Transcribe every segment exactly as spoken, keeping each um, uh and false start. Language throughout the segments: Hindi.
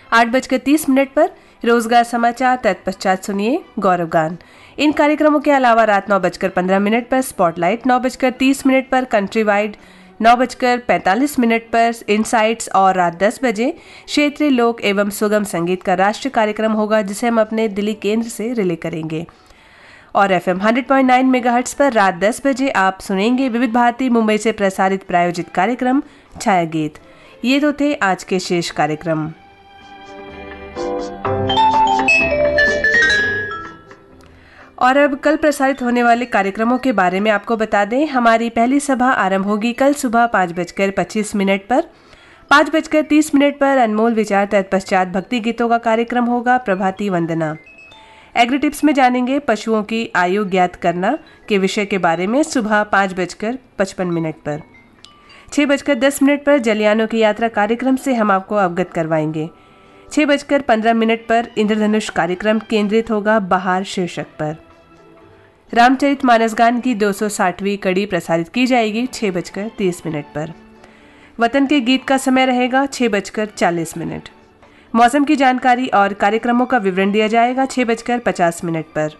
आठ बजकर तीस मिनट पर रोजगार समाचार, तत्पश्चात सुनिए गौरव गान। इन कार्यक्रमों के अलावा रात नौ बजकर पंद्रह मिनट पर स्पॉटलाइट, नौ बजकर तीस मिनट पर कंट्री वाइड, नौ बजकर पैंतालीस मिनट पर इनसाइट्स और रात दस बजे क्षेत्रीय लोक एवं सुगम संगीत का राष्ट्रीय कार्यक्रम होगा, जिसे हम अपने दिल्ली केंद्र से रिले करेंगे। और एफएम सौ पॉइंट नौ मेगाहर्ट्ज पर रात दस बजे आप सुनेंगे विविध भारती मुंबई से प्रसारित प्रायोजित कार्यक्रम छाया गीत। ये तो थे आज के शेष कार्यक्रम। और अब कल प्रसारित होने वाले कार्यक्रमों के बारे में आपको बता दें। हमारी पहली सभा आरंभ होगी कल सुबह पाँच बजकर पच्चीस मिनट पर। पाँच बजकर तीस मिनट पर अनमोल विचार, तत्पश्चात भक्ति गीतों का कार्यक्रम होगा प्रभाती वंदना। एग्री टिप्स में जानेंगे पशुओं की आयु ज्ञात करना के विषय के बारे में सुबह पाँच बजकर पचपन मिनट पर। छः बजकर दस मिनट पर जलयानों की यात्रा कार्यक्रम से हम आपको अवगत करवाएंगे। छः बजकर पंद्रह मिनट पर इंद्रधनुष कार्यक्रम केंद्रित होगा बहार शीर्षक पर। रामचरित मानस गान की दो सौ साठवीं कड़ी प्रसारित की जाएगी छः बजकर तीस मिनट पर। वतन के गीत का समय रहेगा छः बजकर चालीस मिनट। मौसम की जानकारी और कार्यक्रमों का विवरण दिया जाएगा छः बजकर पचास मिनट पर।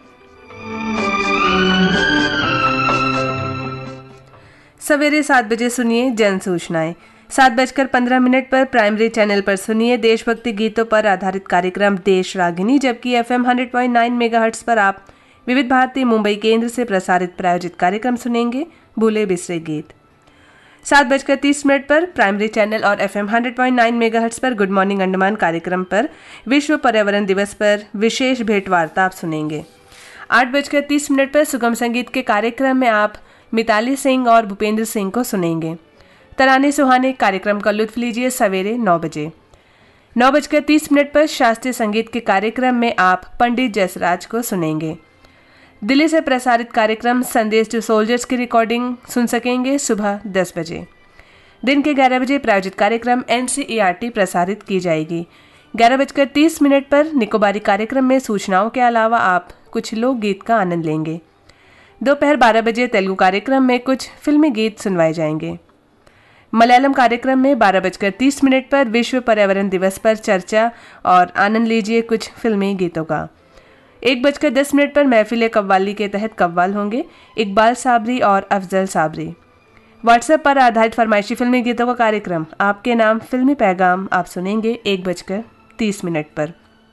सवेरे सात बजे सुनिए जन सूचनाएं। सात बजकर पंद्रह मिनट पर प्राइमरी चैनल पर सुनिए देशभक्ति गीतों पर आधारित कार्यक्रम देश रागिनी, जबकि एफएम सौ पॉइंट नौ मेगाहर्ट्ज पर आप विविध भारती मुंबई केंद्र से प्रसारित प्रायोजित कार्यक्रम सुनेंगे भूले बिसरे गीत। सात बजकर तीस मिनट पर प्राइमरी चैनल और एफएम सौ पॉइंट नौ मेगाहर्ट्ज पर गुड मॉर्निंग अंडमान कार्यक्रम पर विश्व पर्यावरण दिवस पर विशेष भेंट वार्ता आप सुनेंगे। आठ बजकर तीस मिनट पर सुगम संगीत के कार्यक्रम में आप मिताली सिंह और भूपेंद्र सिंह को सुनेंगे। तराने सुहाने कार्यक्रम का लुत्फ लीजिए सवेरे नौ बजे। नौ बजकर तीस मिनट पर शास्त्रीय संगीत के कार्यक्रम में आप पंडित जसराज को सुनेंगे। दिल्ली से प्रसारित कार्यक्रम संदेश टू सोल्जर्स की रिकॉर्डिंग सुन सकेंगे सुबह दस बजे। दिन के ग्यारह बजे प्रायोजित कार्यक्रम एनसीईआरटी प्रसारित की जाएगी। ग्यारह बजकर तीस मिनट पर निकोबारी कार्यक्रम में सूचनाओं के अलावा आप कुछ लोकगीत का आनंद लेंगे। दोपहर बारह बजे तेलुगु कार्यक्रम में कुछ फिल्मी गीत सुनवाए जाएंगे। मलयालम कार्यक्रम में बारह बजकर तीस मिनट पर विश्व पर्यावरण दिवस पर चर्चा और आनंद लीजिए कुछ फिल्मी गीतों का। एक बजकर दस मिनट पर महफिल कव्वाली के तहत कव्वाल होंगे इकबाल साबरी और अफजल साबरी। व्हाट्सएप पर आधारित फरमाइशी फिल्मी गीतों का कार्यक्रम आपके नाम फिल्मी पैगाम आप सुनेंगे एक बजकर तीस मिनट पर।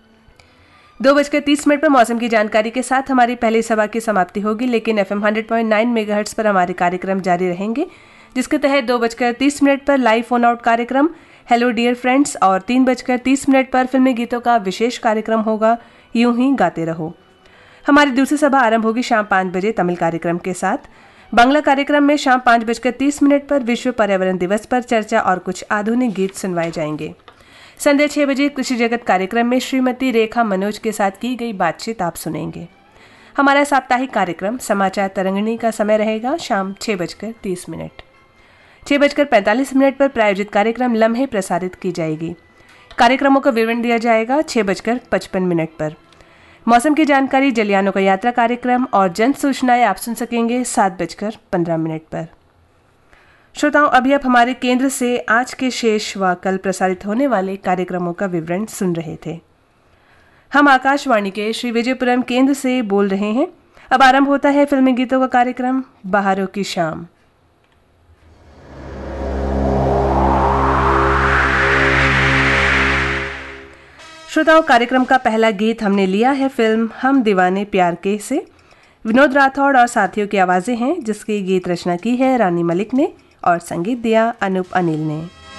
दो बजकर तीस मिनट पर मौसम की जानकारी के साथ हमारी पहली सभा की समाप्ति होगी, लेकिन एफएम सौ पॉइंट नौ मेगाहर्ट्ज पर हमारे कार्यक्रम जारी रहेंगे, जिसके तहत दो बजकर तीस मिनट पर लाइव फोन आउट कार्यक्रम हेलो डियर फ्रेंड्स और तीन बजकर तीस मिनट पर फिल्मी गीतों का विशेष कार्यक्रम होगा यूं ही गाते रहो। हमारी दूसरी सभा आरंभ होगी शाम पाँच बजे तमिल कार्यक्रम के साथ। बांग्ला कार्यक्रम में शाम पाँच बजकर तीस मिनट पर विश्व पर्यावरण दिवस पर चर्चा और कुछ आधुनिक गीत सुनवाए जाएंगे। संध्या छह बजे कृषि जगत कार्यक्रम में श्रीमती रेखा मनोज के साथ की गई बातचीत आप सुनेंगे। हमारा साप्ताहिक कार्यक्रम समाचार तरंगिणी का समय रहेगा शाम छह बजकर तीस मिनट। छह बजकर पैंतालीस मिनट पर प्रायोजित कार्यक्रम लम्हे प्रसारित की जाएगी। कार्यक्रमों का विवरण दिया जाएगा छह बजकर पचपन मिनट पर। मौसम की जानकारी, जलयानों का यात्रा कार्यक्रम और जन सूचनाएं आप सुन सकेंगे सात बजकर पंद्रह मिनट पर। श्रोताओं, अभी आप हमारे केंद्र से आज के शेष व कल प्रसारित होने वाले कार्यक्रमों का विवरण सुन रहे थे। हम आकाशवाणी के श्री विजयपुरम केंद्र से बोल रहे हैं। अब आरंभ होता है फिल्मी गीतों का कार्यक्रम बहारों की शाम। श्रोताओं, कार्यक्रम का पहला गीत हमने लिया है फिल्म हम दीवाने प्यार के से। विनोद राठौड़ और साथियों की आवाजें हैं, जिसकी गीत रचना की है रानी मलिक ने और संगीत दिया अनूप अनिल ने।